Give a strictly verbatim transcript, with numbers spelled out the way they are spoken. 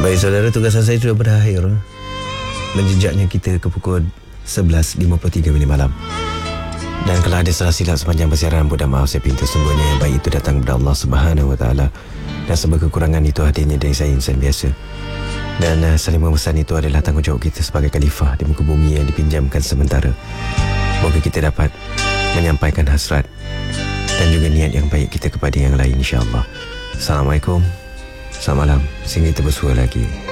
Baik saudara, tugasan saya sudah berakhir. Menjejaknya kita ke pukul sebelas lima puluh tiga minit malam. Dan kalau ada salah silap sepanjang persiaran, mudah maaf saya pinta. Sungguhnya yang baik itu datang kepada Allah Subhanahu Wa Taala, dan sebab kekurangan itu hadirnya dari saya, insan biasa. Dan uh, saling memesan itu adalah tanggungjawab kita sebagai khalifah di muka bumi yang dipinjamkan sementara. Moga kita dapat menyampaikan hasrat dan juga niat yang baik kita kepada yang lain, insya-Allah. Assalamualaikum, selamat malam, sehingga kita bersua lagi.